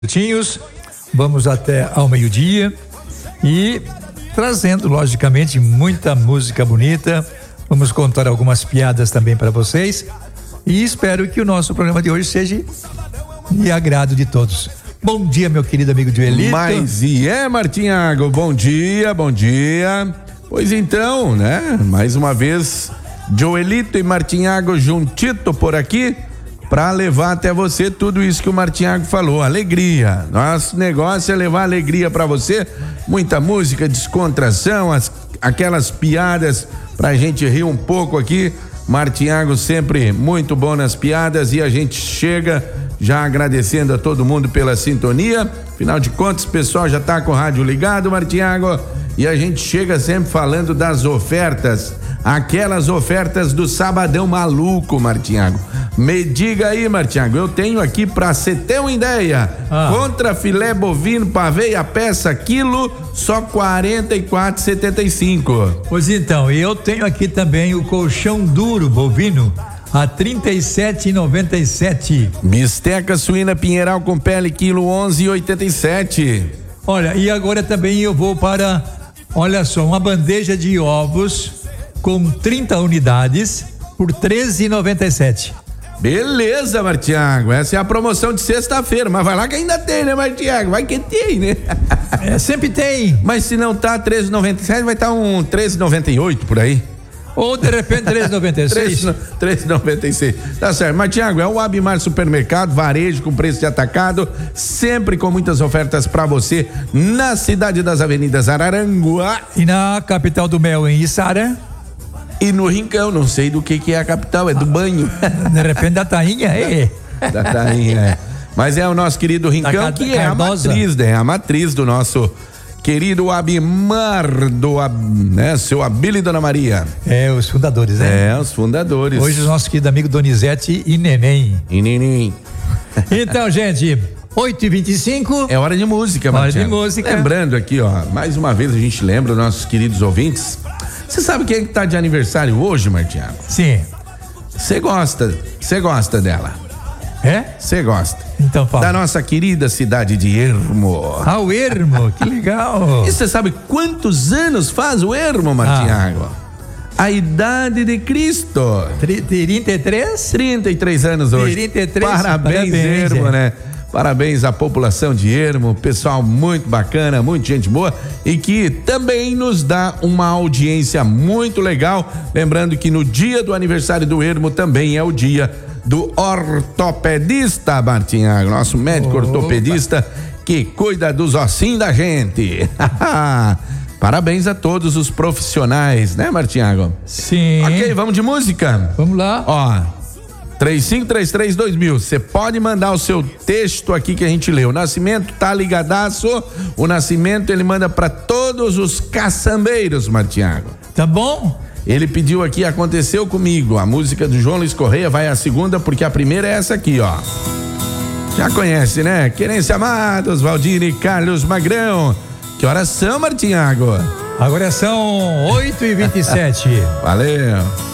Minutinhos, vamos até ao meio-dia e trazendo, logicamente, muita música bonita. Vamos contar algumas piadas também para vocês e espero que o nosso programa de hoje seja de agrado de todos. Bom dia, meu querido amigo Joelito. Mas Martinhago, bom dia, bom dia. Pois então, né? Mais uma vez, Joelito e Martinhago juntito por aqui, para levar até você tudo isso que o Martinhago falou, alegria. Nosso negócio é levar alegria para você, muita música, descontração, aquelas piadas pra gente rir um pouco aqui. Martinhago sempre muito bom nas piadas e a gente chega já agradecendo a todo mundo pela sintonia. Afinal de contas, o pessoal já tá com o rádio ligado, Martinhago, e a gente chega sempre falando das ofertas, aquelas ofertas do sabadão maluco, Martinhago. Me diga aí, Martinhago, eu tenho aqui pra você ter uma ideia, contra filé bovino paveia peça quilo, só R$ 44,75. Pois então, eu tenho aqui também o colchão duro bovino a R$ 37,97. Bisteca suína Pinheiral com pele quilo 11,87. Olha, e agora também eu vou para, olha só, uma bandeja de ovos com 30 unidades por R$ 13,97. Beleza, Martinhago, essa é a promoção de sexta-feira, mas vai lá que ainda tem, né, Martinhago? Vai que tem, né? Sempre tem. Mas se não tá 13,97, vai estar um 13,98 por aí. Ou de repente 13,96. 13,96. Tá certo. Martinhago, é o Abimar Supermercado, varejo com preço de atacado, sempre com muitas ofertas pra você na cidade das avenidas Araranguá. E na capital do mel, em Içara. E no Rincão, não sei do que é a capital, é do banho. De repente da Tainha, Da Tainha, é. Mas é o nosso querido Rincão, que é a matriz do nosso querido Abimar, né? Seu Abílio e Dona Maria. É, os fundadores, né? É, os fundadores. Hoje o nosso querido amigo Donizete e Neném. Então, gente, 8h25. É hora de música, Martinho. Hora de música. Lembrando aqui, ó, mais uma vez a gente lembra nossos queridos ouvintes. Você sabe quem é que tá de aniversário hoje, Martinhago? Sim. Você gosta dela? É? Você gosta. Então fala. Da nossa querida cidade de Ermo. O Ermo, que legal. E você sabe quantos anos faz o Ermo, Martinhago? A idade de Cristo. 33? 33 anos hoje. 33. Parabéns, Ermo, né? Parabéns à população de Ermo, pessoal muito bacana, muita gente boa e que também nos dá uma audiência muito legal. Lembrando que no dia do aniversário do Ermo também é o dia do ortopedista, Martinhago, nosso médico ortopedista que cuida dos ossinhos da gente. Parabéns a todos os profissionais, né, Martinhago? Sim. Ok, vamos de música? Vamos lá. Ó, 3533-2000, você pode mandar o seu texto aqui que a gente leu. O Nascimento tá ligadaço, o Nascimento ele manda para todos os caçambeiros, Martinhago. Tá bom? Ele pediu aqui, aconteceu comigo, a música do João Luiz Correia vai a segunda porque a primeira é essa aqui, ó. Já conhece, né? Querência Amados, Valdir e Carlos Magrão. Que horas são, Martinhago? Agora são 8h27. Valeu.